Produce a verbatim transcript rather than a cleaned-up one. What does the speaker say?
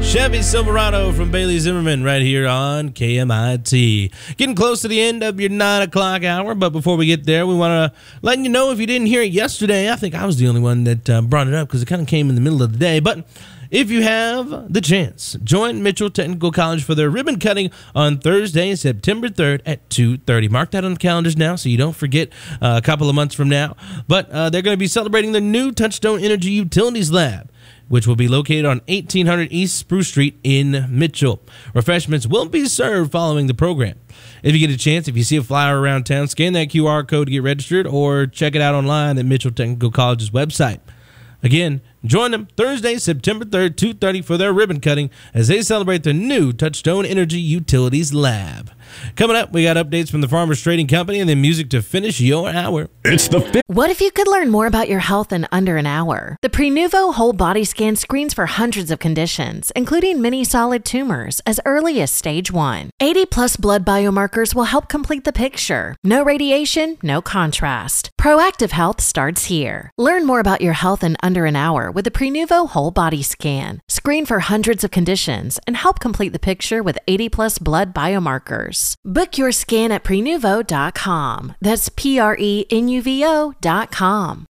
Chevy Silverado from Bailey Zimmerman right here on K M I T. Getting close to the end of your nine o'clock hour, but before we get there, we want to let you know if you didn't hear it yesterday. I think I was the only one that uh, brought it up because it kind of came in the middle of the day, but if you have the chance, join Mitchell Technical College for their ribbon cutting on Thursday, September third at two thirty. Mark that on the calendars now so you don't forget uh, a couple of months from now. But uh, they're going to be celebrating the new Touchstone Energy Utilities Lab, which will be located on eighteen hundred East Spruce Street in Mitchell. Refreshments will be served following the program. If you get a chance, if you see a flyer around town, scan that Q R code to get registered or check it out online at Mitchell Technical College's website. Again, join them Thursday, September third, two thirty for their ribbon cutting as they celebrate the new Touchstone Energy Utilities Lab. Coming up, we got updates from the Farmers Trading Company and then music to finish your hour. It's the fi- What if you could learn more about your health in under an hour? The Prenuvo Whole Body Scan screens for hundreds of conditions, including many solid tumors, as early as stage one. eighty plus blood biomarkers will help complete the picture. No radiation, no contrast. Proactive health starts here. Learn more about your health in under an hour with the Prenuvo Whole Body Scan. Screen for hundreds of conditions and help complete the picture with eighty plus blood biomarkers. Book your scan at prenuvo dot com. That's P R E N U V O dot com.